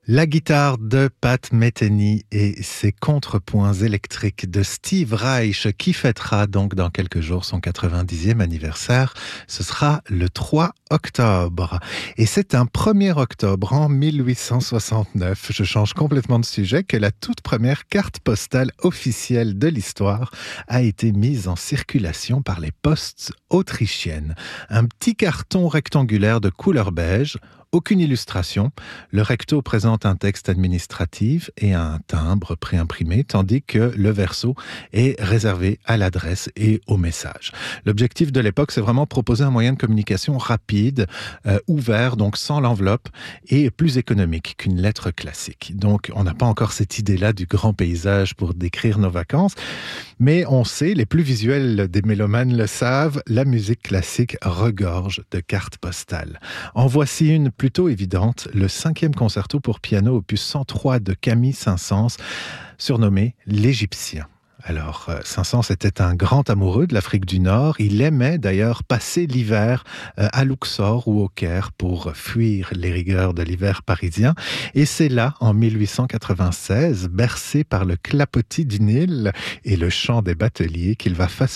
La guitare de Pat Metheny et ses contrepoints électriques de Steve Reich qui fêtera donc dans quelques jours son 90e anniversaire. Ce sera le 3 octobre. Et c'est un 1er octobre en 1869, je change complètement de sujet, que la toute première carte postale officielle de l'histoire a été mise en circulation par les postes autrichiennes. Un petit carton rectangulaire de couleur beige. Aucune illustration. Le recto présente un texte administratif et un timbre préimprimé, tandis que le verso est réservé à l'adresse et au message. L'objectif de l'époque, c'est vraiment proposer un moyen de communication rapide, ouvert, donc sans l'enveloppe, et plus économique qu'une lettre classique. Donc, on n'a pas encore cette idée-là du grand paysage pour décrire nos vacances, mais on sait, les plus visuels des mélomanes le savent, la musique classique regorge de cartes postales. En voici une plutôt évidente, le 5e concerto pour piano opus 103 de Camille Saint-Saëns, surnommé l'Égyptien. Alors, Saint-Saëns était un grand amoureux de l'Afrique du Nord. Il aimait d'ailleurs passer l'hiver à Luxor ou au Caire pour fuir les rigueurs de l'hiver parisien. Et c'est là, en 1896, bercé par le clapotis du Nil et le chant des bateliers, qu'il va façonner